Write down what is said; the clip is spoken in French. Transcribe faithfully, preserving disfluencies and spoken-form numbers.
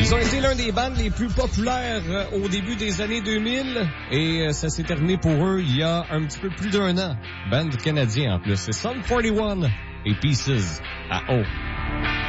Ils ont été l'un des bands les plus populaires au début des années deux mille et ça s'est terminé pour eux il y a un petit peu plus d'un an. Band canadien en plus. C'est Sum forty-one et Pieces à O.